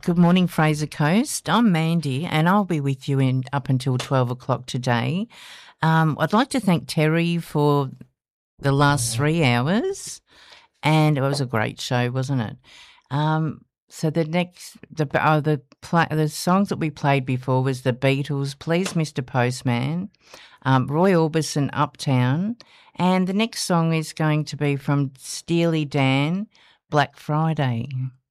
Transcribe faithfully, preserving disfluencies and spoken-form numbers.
Good morning, Fraser Coast. I'm Mandy, and I'll be with you in up until twelve o'clock today. Um, I'd like to thank Terry for the last three hours, and it was a great show, wasn't it? Um, so the next, the uh, the pla- the songs that we played before was the Beatles, "Please, Mister Postman," um, Roy Orbison, "Uptown," and the next song is going to be from Steely Dan, "Black Friday."